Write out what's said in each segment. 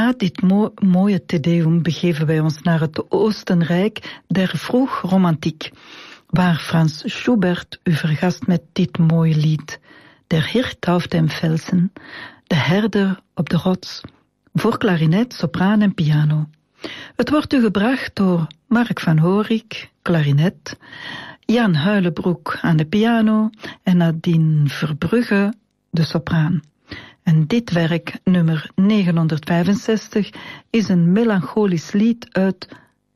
Na dit mooie Te Deum begeven wij ons naar het Oostenrijk der vroegromantiek, waar Frans Schubert u vergast met dit mooie lied, Der Hirt auf dem Felsen, de herder op de rots, voor klarinet, sopraan en piano. Het wordt u gebracht door Mark van Horik, klarinet, Jan Huilenbroek aan de piano en Nadine Verbrugge, de sopraan. En dit werk, nummer 965, is een melancholisch lied uit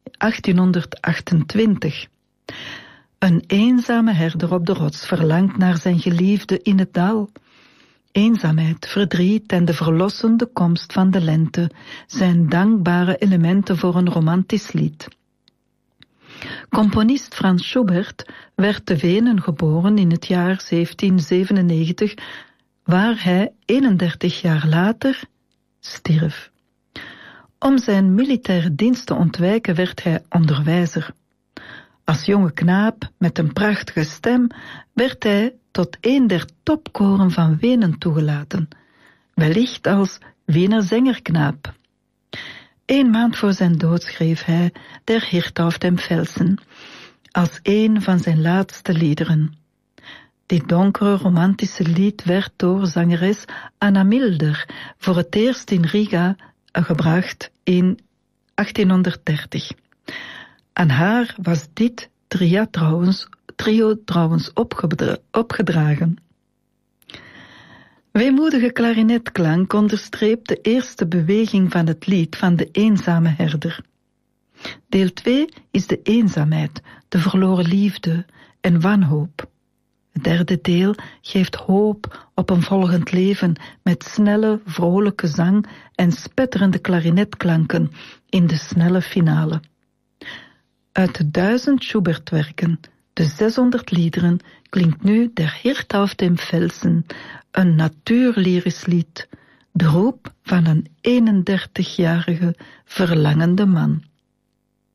1828. Een eenzame herder op de rots verlangt naar zijn geliefde in het dal. Eenzaamheid, verdriet en de verlossende komst van de lente zijn dankbare elementen voor een romantisch lied. Componist Frans Schubert werd te Wenen geboren in het jaar 1797, waar hij 31 jaar later stierf. Om zijn militaire dienst te ontwijken werd hij onderwijzer. Als jonge knaap met een prachtige stem werd hij tot een der topkoren van Wenen toegelaten, wellicht als Wiener zengerknaap. 1 maand voor zijn dood schreef hij Der Hirt auf dem Felsen als een van zijn laatste liederen. Dit donkere romantische lied werd door zangeres Anna Milder voor het eerst in Riga gebracht in 1830. Aan haar was dit trio trouwens opgedragen. Weemoedige klarinetklank onderstreept de eerste beweging van het lied van de eenzame herder. Deel 2 is de eenzaamheid, de verloren liefde en wanhoop. Het derde deel geeft hoop op een volgend leven met snelle, vrolijke zang en spetterende klarinetklanken in de snelle finale. Uit de 1000 Schubert-werken, de 600 liederen, klinkt nu Der Hirt auf dem Felsen, een natuurlyrisch lied, de roep van een 31-jarige verlangende man.